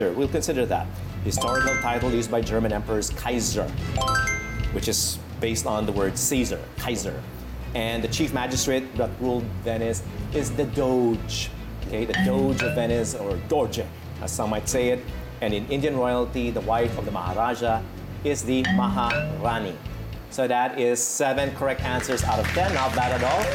We'll consider that. Historical title used by German emperors, Kaiser, which is based on the word Caesar, Kaiser. And the chief magistrate that ruled Venice is the Doge, okay? The Doge of Venice, or Doge, as some might say it. And in Indian royalty, the wife of the Maharaja is the Maharani. So that is 7 correct answers out of 10. Not bad at all.